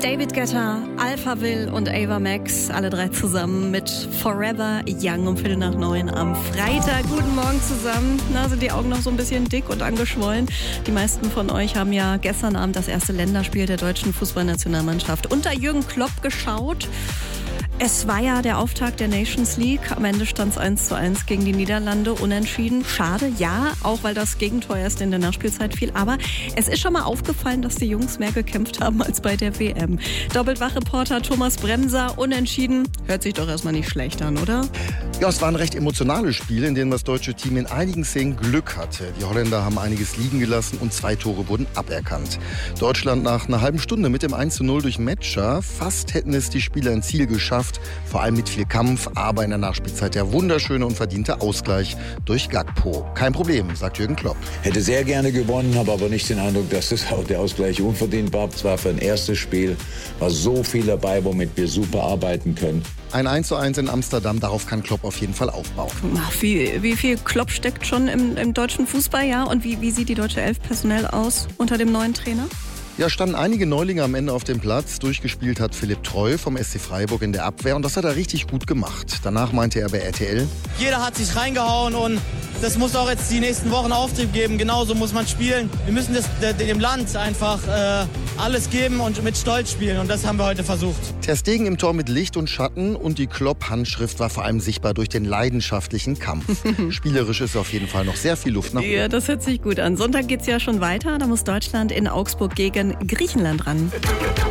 David Guetta, Alphaville und Ava Max, alle drei zusammen mit Forever Young um 8:45 am Freitag. Guten Morgen zusammen. Na, sind die Augen noch so ein bisschen dick und angeschwollen? Die meisten von euch haben ja gestern Abend das erste Länderspiel der deutschen Fußballnationalmannschaft unter Jürgen Klopp geschaut. Es war ja der Auftakt der Nations League. Am Ende stand es 1:1 gegen die Niederlande. Unentschieden. Schade, ja, auch weil das Gegentor erst in der Nachspielzeit fiel. Aber es ist schon mal aufgefallen, dass die Jungs mehr gekämpft haben als bei der WM. Doppeltwach-Reporter Thomas Bremser, unentschieden. Hört sich doch erstmal nicht schlecht an, oder? Ja, es war ein recht emotionales Spiel, in dem das deutsche Team in einigen Szenen Glück hatte. Die Holländer haben einiges liegen gelassen und 2 Tore wurden aberkannt. Deutschland nach einer halben Stunde mit dem 1:0 durch Metscher. Fast hätten es die Spieler ins Ziel geschafft. Vor allem mit viel Kampf, aber in der Nachspielzeit der wunderschöne und verdiente Ausgleich durch Gakpo. Kein Problem, sagt Jürgen Klopp. Hätte sehr gerne gewonnen, habe aber nicht den Eindruck, dass der Ausgleich unverdient war. Es war für ein erstes Spiel, war so viel dabei, womit wir super arbeiten können. Ein 1:1 in Amsterdam, darauf kann Klopp auf jeden Fall aufbauen. Ach, wie viel Klopp steckt schon im deutschen Fußball, ja? Und wie sieht die deutsche Elf personell aus unter dem neuen Trainer? Ja, standen einige Neulinge am Ende auf dem Platz. Durchgespielt hat Philipp Treu vom SC Freiburg in der Abwehr und das hat er richtig gut gemacht. Danach meinte er bei RTL: Jeder hat sich reingehauen und das muss auch jetzt die nächsten Wochen Auftrieb geben. Genauso muss man spielen. Wir müssen dem Land einfach alles geben und mit Stolz spielen und das haben wir heute versucht. Ter Stegen im Tor mit Licht und Schatten und die Klopp-Handschrift war vor allem sichtbar durch den leidenschaftlichen Kampf. Spielerisch ist auf jeden Fall noch sehr viel Luft nach oben. Ja, das hört sich gut an. Sonntag geht's ja schon weiter. Da muss Deutschland in Augsburg gegen Griechenland ran.